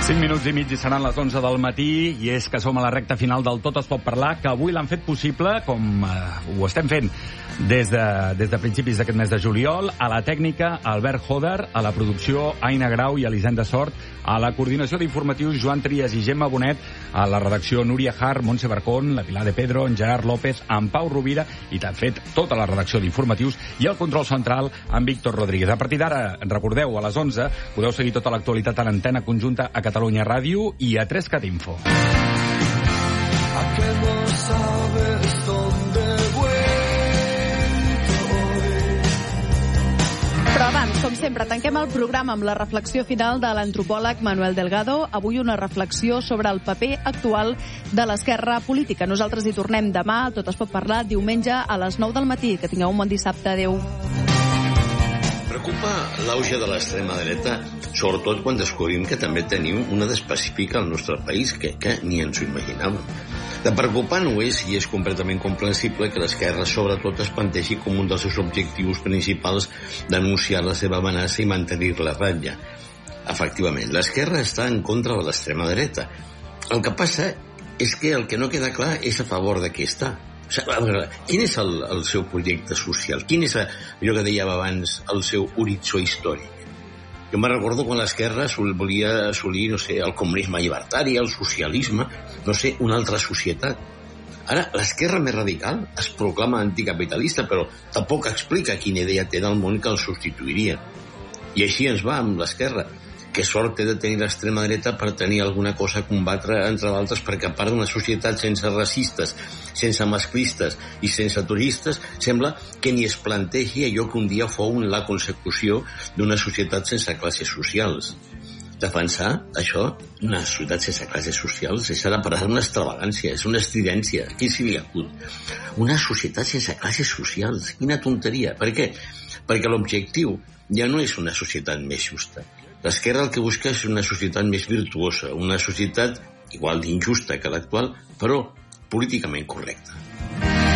5 minuts i mig i seran les 11 del matí, i és que som a la recta final del Tot es pot parlar, que avui l'han fet possible, com ho estem fent des de principis d'aquest mes de juliol. A la tècnica, Albert Joder; a la producció, Aina Grau i Elisenda Sort; a la coordinació d'informatius, Joan Trias i Gemma Bonet; a la redacció, Núria Har, Montse Barcón, la Pilar de Pedro, en Gerard López, en Pau Rovira, i t'ha fet tota la redacció d'informatius, i el control central, en Víctor Rodríguez. A partir d'ara, recordeu, a les 11 podeu seguir tota l'actualitat en antena conjunta a Catalunya Ràdio i a 3cat Info. Però abans, com sempre, tanquem el programa amb la reflexió final de l'antropòleg Manuel Delgado. Avui una reflexió sobre el paper actual de l'esquerra política. Nosaltres hi tornem demà. Tot es pot parlar diumenge a les 9 del matí. Que tingueu un bon dissabte. Adéu. Preocupa l'auge de l'extrema dreta, sobretot quan descobrim que també tenim una d'específica al nostre país, que ni ens ho imaginàvem. De preocupant ho és, i és completament comprensible que l'esquerra sobretot es plantegi com un dels seus objectius principals denunciar la seva amenaça i mantenir-la a ratlla. Efectivament, l'esquerra està en contra de l'extrema dreta. El que passa és que el que no queda clar és a favor de què està. A veure, quin és el seu projecte social? Quin és allò que dèiem abans, el seu horitzó històric? Jo me'n recordo quan l'esquerra volia assolir, no sé, el comunisme llibertari, el socialisme, no sé, una altra societat. Ara, l'esquerra més radical es proclama anticapitalista, però tampoc explica quina idea té del món que el substituiria. I així ens va amb l'esquerra. Que sort té de tenir l'extrema dreta per tenir alguna cosa a combatre, entre d'altres, perquè a part d'una societat sense racistes, sense masclistes i sense turistes, sembla que ni es plantegi allò que un dia fou la consecució d'una societat sense classes socials. Defensar això, una societat sense classes socials, és ara per una extravagància, és una estridència. Qui s'hi li acut? Una societat sense classes socials, quina tonteria. Per què? Perquè l'objectiu ja no és una societat més justa. L'esquerra el que busca és una societat més virtuosa, una societat igual d'injusta que l'actual, però políticament correcta.